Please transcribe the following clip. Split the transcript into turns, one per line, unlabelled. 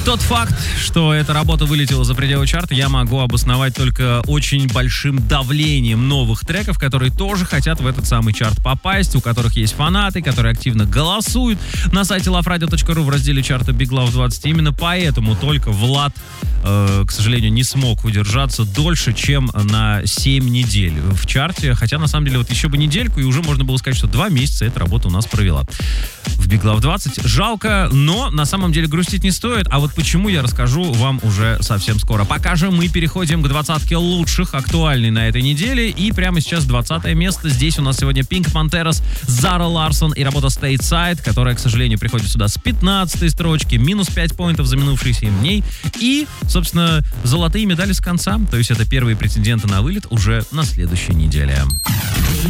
Тот факт, что эта работа вылетела за пределы чарта, я могу обосновать только очень большим давлением новых треков, которые тоже хотят в этот самый чарт попасть, у которых есть фанаты, которые активно голосуют на сайте loveradio.ru в разделе чарта Big Love 20. Именно поэтому только Влад, к сожалению, не смог удержаться дольше, чем на 7 недель в чарте. Хотя, на самом деле, вот еще бы недельку, и уже можно было сказать, что 2 месяца эта работа у нас провела в Big Love 20. Жалко, но на самом деле грустить не стоит. А вот почему, я расскажу вам уже совсем скоро. Пока же мы переходим к 20-ке лучших, актуальной на этой неделе. И прямо сейчас 20-е место. Здесь у нас сегодня Pink Panthers, Zara Larsson и работа Stateside, которая, к сожалению, приходит сюда с 15-й строчки. Минус 5 поинтов за минувшие 7 дней. И, собственно, золотые медали с конца. То есть это первые претенденты на вылет уже на следующей неделе.